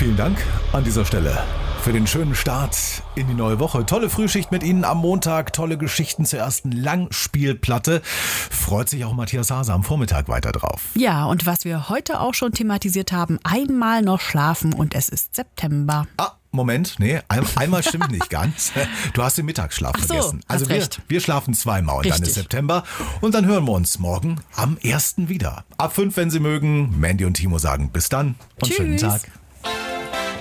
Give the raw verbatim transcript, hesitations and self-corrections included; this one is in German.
Vielen Dank an dieser Stelle für den schönen Start in die neue Woche. Tolle Frühschicht mit Ihnen am Montag, tolle Geschichten zur ersten Langspielplatte. Freut sich auch Matthias Hase am Vormittag weiter drauf. Ja, und was wir heute auch schon thematisiert haben, einmal noch schlafen und es ist September. Ah, Moment, nee, ein, einmal stimmt nicht ganz. Du hast den Mittagsschlaf Ach so, vergessen. hast Also wir, recht. wir schlafen zweimal und dann Richtig. ist September. Und dann hören wir uns morgen am ersten wieder. Ab fünf, wenn Sie mögen. Mandy und Timo sagen bis dann und Tschüss. schönen Tag.